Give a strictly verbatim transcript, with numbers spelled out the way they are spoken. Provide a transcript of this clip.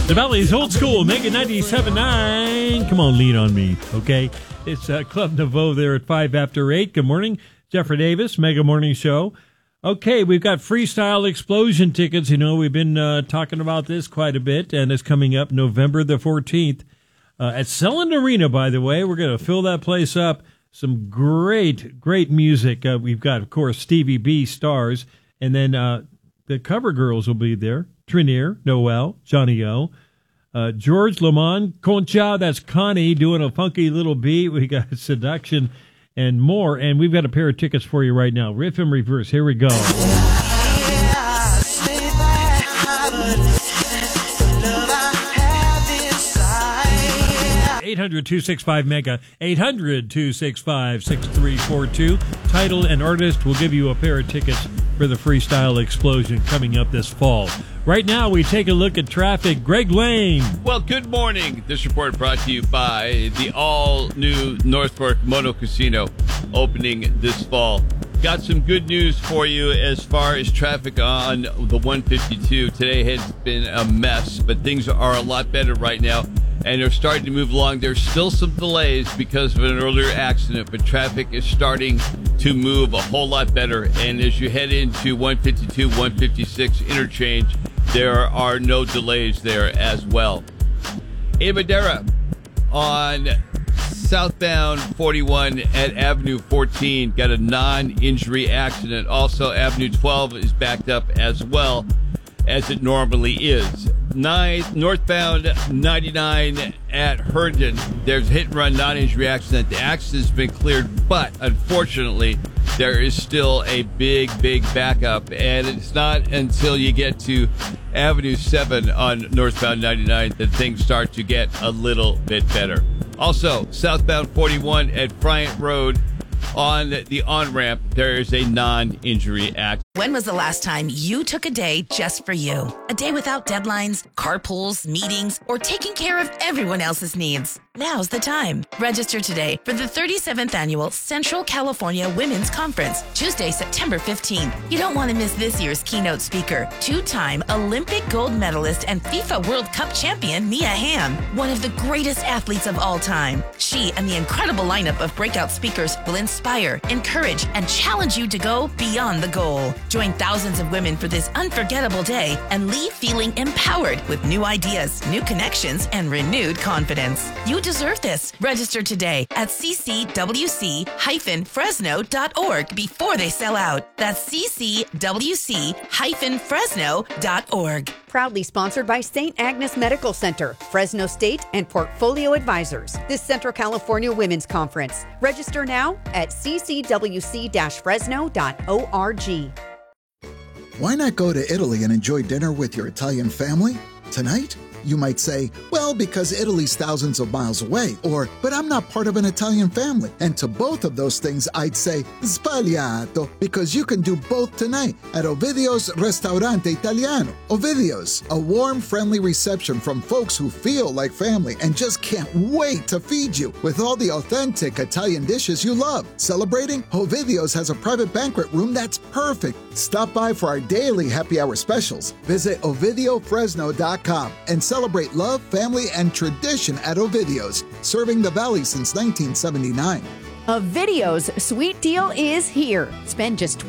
The Valley's old school, Mega ninety-seven point nine. Come on, lean on me, okay? It's uh, Club Nouveau there at five after eight. Good morning. Jeffrey Davis, Mega Morning Show. Okay, we've got Freestyle Explosion tickets. You know, we've been uh, talking about this quite a bit, and it's coming up November the fourteenth uh, at Selland Arena, by the way. We're going to fill that place up. Some great, great music. Uh, we've got, of course, Stevie B stars, and then uh, the cover girls will be there. Trinier, Noel, Johnny O, uh, George Lamont, Concha, that's Connie doing a funky little beat. We got Seduction and more, and we've got a pair of tickets for you right now. Riff and reverse. Here we go. eight hundred, two six five, MEGA, eight hundred, two six five, six three four two. Title and artist will give you a pair of tickets for the Freestyle Explosion coming up this fall. Right now, we take a look at traffic. Greg Lane. Well, good morning. This report brought to you by the all-new North Fork Mono Casino opening this fall. Got some good news for you as far as traffic on the one fifty-two. Today has been a mess, but things are a lot better right now, and they're starting to move along. There's still some delays because of an earlier accident, but traffic is starting to move a whole lot better. And as you head into one fifty-two, one fifty-six interchange, there are no delays there as well. In Madera, on southbound forty-one at Avenue fourteen, got a non-injury accident. Also, Avenue twelve is backed up as well as it normally is. Nine, northbound ninety-nine at Herndon, there's a hit and run non-injury accident. The accident's been cleared, but unfortunately, there is still a big, big backup, and it's not until you get to Avenue seven on northbound ninety-nine that things start to get a little bit better. Also, southbound forty-one at Bryant Road, on the on-ramp, there is a non-injury accident. When was the last time you took a day just for you? A day without deadlines, carpools, meetings, or taking care of everyone else's needs? Now's the time. Register today for the thirty-seventh Annual Central California Women's Conference, Tuesday, September fifteenth. You don't want to miss this year's keynote speaker, two-time Olympic gold medalist and FIFA World Cup champion Mia Hamm, one of the greatest athletes of all time. She and the incredible lineup of breakout speakers will inspire, encourage, and challenge you to go beyond the goal. Join thousands of women for this unforgettable day and leave feeling empowered with new ideas, new connections, and renewed confidence. You deserve this. Register today at c c w c dash fresno dot org before they sell out. That's c c w c dash fresno dot org. Proudly sponsored by Saint Agnes Medical Center, Fresno State, and Portfolio Advisors. This Central California Women's Conference. Register now at c c w c dash fresno dot org. Why not go to Italy and enjoy dinner with your Italian family? Tonight? You might say, well, because Italy's thousands of miles away, or, but I'm not part of an Italian family. And to both of those things, I'd say, sbagliato, because you can do both tonight at Ovidio's Ristorante Italiano. Ovidio's, a warm, friendly reception from folks who feel like family and just can't wait to feed you with all the authentic Italian dishes you love. Celebrating? Ovidio's has a private banquet room that's perfect. Stop by for our daily happy hour specials. Visit ovidio fresno dot com and celebrate love, family, and tradition at Ovidio's, serving the Valley since nineteen seventy-nine. Ovidio's sweet deal is here. Spend just